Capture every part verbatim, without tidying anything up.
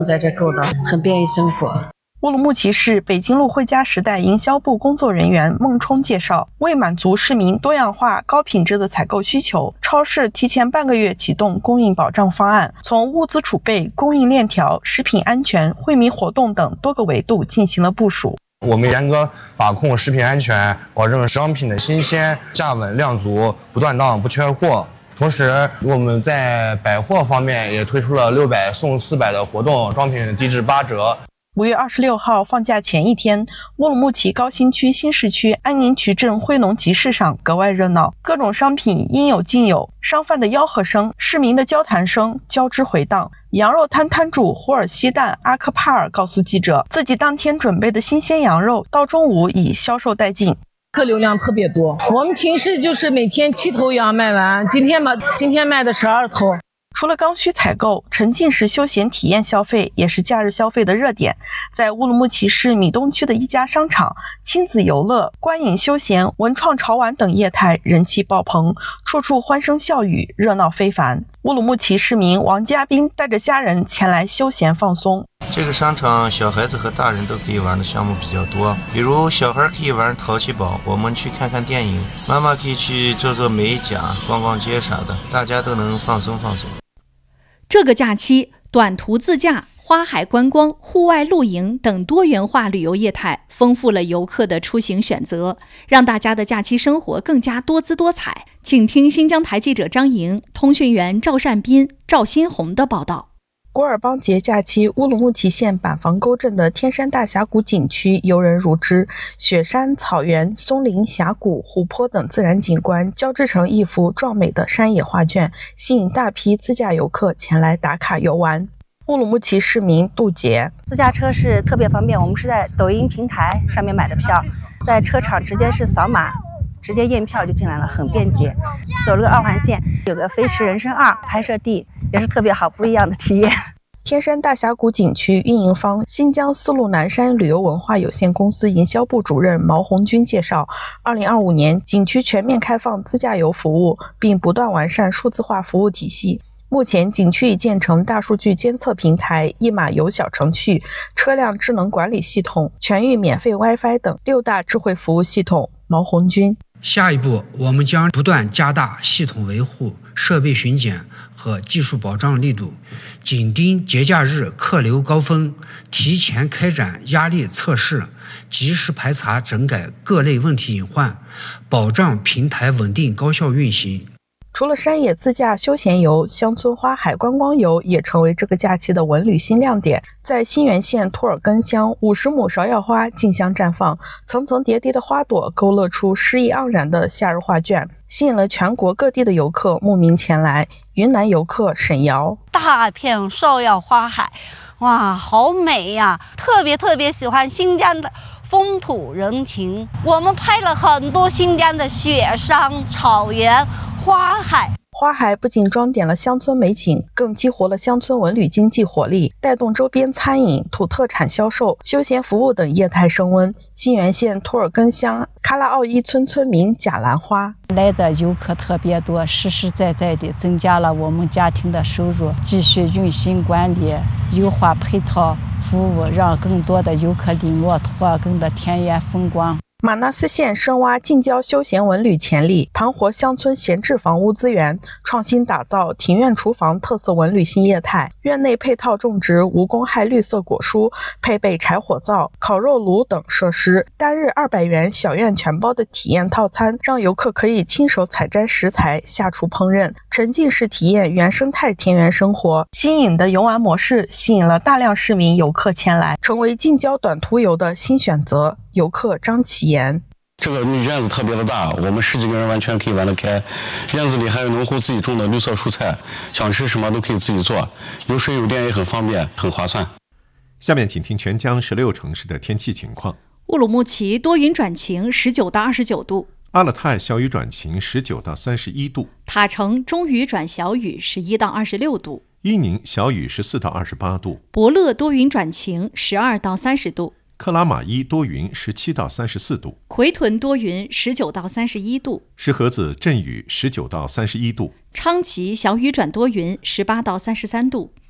在这购的，很便于生活。 乌鲁木齐市北京路汇佳时代营销部工作人员孟冲介绍，为满足市民多样化、高品质的采购需求，超市提前半个月启动供应保障方案，从物资储备、供应链条、食品安全、惠民活动等多个维度进行了部署。 我们严格把控食品安全，保证商品的新鲜、价稳、量足，不断档、不缺货。同时，我们在百货方面也推出了六百送四百的活动，装品低至八折。 五月二十六号放假前一天，乌鲁木齐高新区新市区安宁渠镇惠农集市上格外热闹，各种商品应有尽有，商贩的吆喝声、市民的交谈声交织回荡。羊肉摊摊主胡尔西旦阿克帕尔告诉记者，自己当天准备的新鲜羊肉到中午已销售殆尽。 客流量特别多，我们平时就是每天七头羊卖完，今天吧，今天卖的十二头。 除了刚需采购，沉浸式休闲体验消费也是假日消费的热点。在乌鲁木齐市米东区的一家商场，亲子游乐、观影休闲、文创潮玩等业态人气爆棚，处处欢声笑语，热闹非凡。乌鲁木齐市民王家斌带着家人前来休闲放松。 这个商场小孩子和大人都可以玩的项目比较多，比如小孩可以玩淘气堡，我们去看看电影；妈妈可以去做做美甲、逛逛街啥的，大家都能放松放松。 这个假期，短途自驾、花海观光、户外露营等多元化旅游业态丰富了游客的出行选择，让大家的假期生活更加多姿多彩。请听新疆台记者张莹、通讯员赵善斌、赵新红的报道。 古尔邦节假期，乌鲁木齐县板房沟镇的天山大峡谷景区游人如织，雪山、草原、松林、峡谷、湖泊等自然景观交织成一幅壮美的山野画卷，吸引大批自驾游客前来打卡游玩。乌鲁木齐市民杜杰， 自驾车是特别方便，我们是在抖音平台上面买的票，在车场直接是扫码直接验票就进来了，很便捷。走了个二环线，有个飞驰人生二拍摄地，也是特别好，不一样的体验。 天山大峡谷景区运营方新疆丝路南山旅游文化有限公司营销部主任毛红军介绍，二零二五年景区全面开放自驾游服务，并不断完善数字化服务体系。目前景区已建成大数据监测平台、一码游小程序、车辆智能管理系统、全域免费 WiFi 等六大智慧服务系统。毛红军， 下一步我们将不断加大系统维护、设备巡检和技术保障力度，紧盯节假日客流高峰，提前开展压力测试，及时排查整改各类问题隐患，保障平台稳定高效运行。 除了山野自驾休闲游，乡村花海观光游也成为这个假期的文旅新亮点。在新源县托尔根乡，五十亩芍药花竞相绽放，层层叠叠的花朵勾勒出诗意盎然的夏日画卷，吸引了全国各地的游客慕名前来。云南游客沈瑶， 大片芍药花海，哇，好美呀！特别特别喜欢新疆的风土人情，我们拍了很多新疆的雪山、草原、花海。 花海不仅装点了乡村美景，更激活了乡村文旅经济活力，带动周边餐饮、土特产销售、休闲服务等业态升温。新源县托尔根乡喀拉奥伊村村民贾兰花， 来的游客特别多，实实在在地增加了我们家庭的收入，继续用心管理，优化配套服务，让更多的游客领略托尔根的田园风光。 马纳斯县深挖近郊休闲文旅潜力，盘活乡村闲置房屋资源，创新打造庭院厨房特色文旅新业态。院内配套种植无公害绿色果蔬，配备柴火灶、烤肉炉等设施。单日二百元小院全包的体验套餐，让游客可以亲手采摘食材，下厨烹饪，沉浸式体验原生态田园生活。新颖的游玩模式吸引了大量市民游客前来，成为近郊短途游的新选择。游客张启言， 这个院子特别的大，我们十几个人完全可以玩得开。院子里还有农户自己种的绿色蔬菜，想吃什么都可以自己做，有水有电也很方便，很划算。 下面请听全疆十六城市的天气情况。 乌鲁木齐多云转晴，十九到二十九度； 阿勒泰小雨转晴，十九到三十一度； 塔城中雨转小雨，十一到二十六度； 伊宁小雨，十四到二十八度； 博乐多云转晴，十二到三十度； 克拉玛依多云，十七到三十四度； 奎屯多云，十九到三十一度； 石河子阵雨，十九到三十一度； 昌吉小雨转多云，十八到三十三度；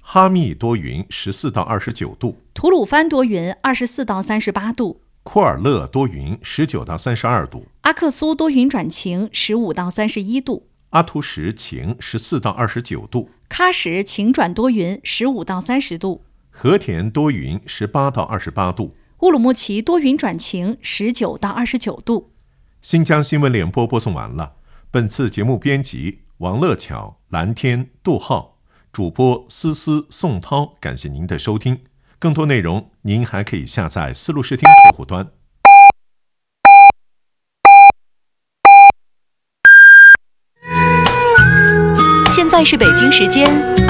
哈密多云，十四到二十九度； 吐鲁番多云，二十四到三十八度； 库尔勒多云，十九到三十二度； 阿克苏多云转晴，十五到三十一度； 阿图什晴，十四到二十九度； 喀什晴转多云，十五到三十度； 和田多云，十八到二十八度； 乌鲁木齐多云转晴，十九到二十九度。 新疆新闻联播播送完了。本次节目编辑王乐巧、蓝天、杜浩，主播思思、宋涛。感谢您的收听。更多内容您还可以下载思路视听客户端。 现在是北京时间